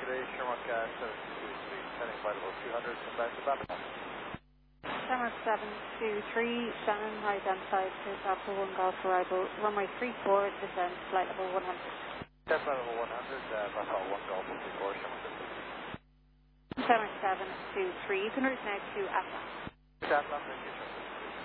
today, Shermark 723, sending flight level 200, come back to Babylon. Shermark 723, Shannon, identified to Alpha 1 Golf arrival, runway 34, descend, flight level 100. Flight level 100, Alpha 1 Golf 54, Shermark 723. Shermark 723, you can route now to Atlas. Atlas, thank you,